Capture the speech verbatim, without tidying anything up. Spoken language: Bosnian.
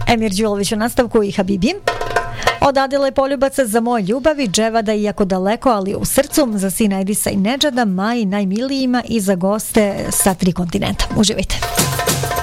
Emir Đulović u nastavku i Habibi. Od Adile Poljubaca za moj ljubavi, Dževada iako daleko, ali u srcu, za sina Edisa i Nedžada, Maji najmilijima i za goste sa tri kontinenta. Uživajte.